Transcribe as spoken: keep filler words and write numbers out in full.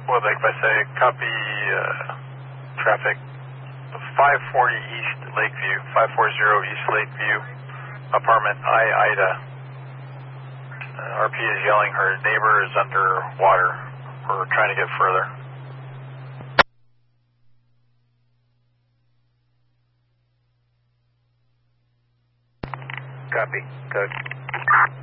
Well, like if I say copy uh, traffic five forty East Lakeview, five forty East Lakeview, apartment I, Ida. Uh, R P is yelling her neighbor is under water. We're trying to get further. Copy. Code.